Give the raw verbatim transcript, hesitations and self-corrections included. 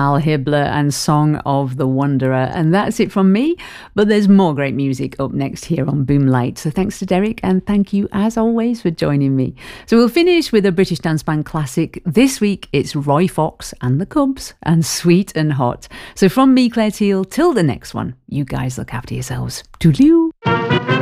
Al Hibbler and Song of the Wanderer. And that's it from me, but there's more great music up next here on Boomlight. So thanks to Derek, and thank you as always for joining me. So we'll finish with a British dance band classic. This week it's Roy Fox and the Cubs and Sweet and Hot. So from me, Claire Teal, till the next one, you guys look after yourselves. Toodaloo.